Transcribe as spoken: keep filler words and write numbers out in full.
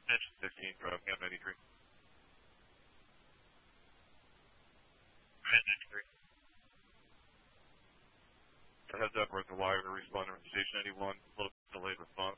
Engine fifteen, driving on ninety-three. Engine ninety-three. A heads up, we're at the wire to respond to station ninety-one. A little bit delayed response.